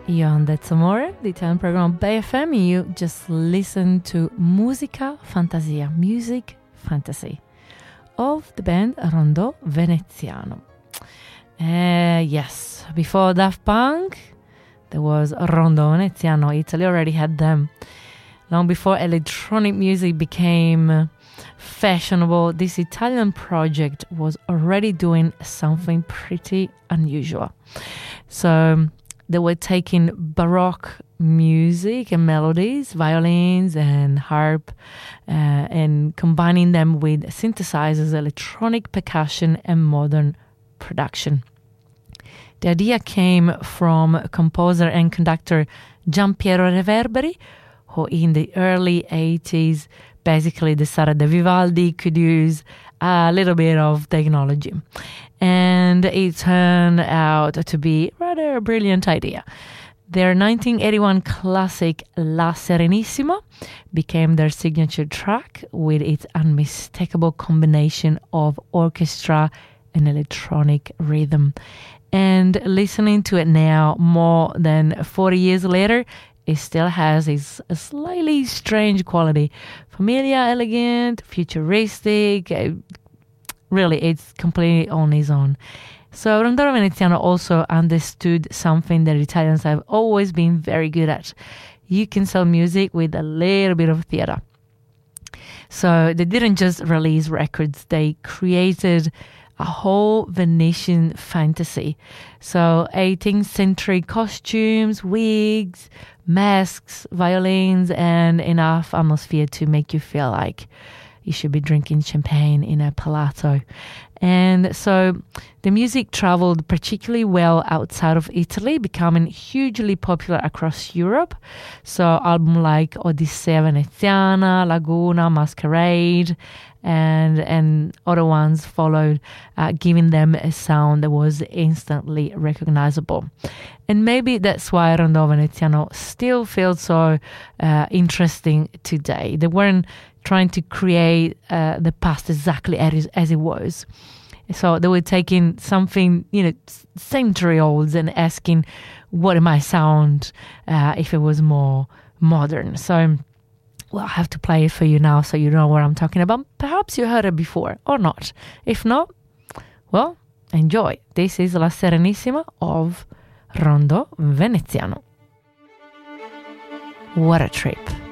Io ho detto amore, di Italian program BFM. You just listen to Musica Fantasia, Music Fantasy of the band Rondò Veneziano. Yes, before Daft Punk, there was Rondò Veneziano. Italy already had them. Long before electronic music became fashionable, this Italian project was already doing something pretty unusual. So they were taking Baroque music and melodies, violins and harp, and combining them with synthesizers, electronic percussion, and modern production. The idea came from composer and conductor Giampiero Reverberi, who in the early 80s basically decided that Vivaldi could use a little bit of technology. And it turned out to be rather a brilliant idea. Their 1981 classic La Serenissima became their signature track with its unmistakable combination of orchestra and electronic rhythm. And listening to it now, more than 40 years later, it still has its slightly strange quality. Familiar, elegant, futuristic. Really, it's completely on its own. So Rondò Veneziano also understood something that Italians have always been very good at. You can sell music with a little bit of theater. So they didn't just release records, they created a whole Venetian fantasy. So 18th century costumes, wigs, masks, violins, and enough atmosphere to make you feel like you should be drinking champagne in a palazzo. And so the music traveled particularly well outside of Italy, becoming hugely popular across Europe. So albums like Odissea Veneziana, Laguna, Masquerade, and other ones followed, giving them a sound that was instantly recognizable. And maybe that's why Rondò Veneziano still feels so interesting today. They weren't trying to create the past exactly as it was. So they were taking something, century old and asking, what it might sound if it was more modern. So, well, I have to play it for you now so you know what I'm talking about. Perhaps you heard it before or not. If not, well, enjoy. This is La Serenissima of Rondò Veneziano. What a trip.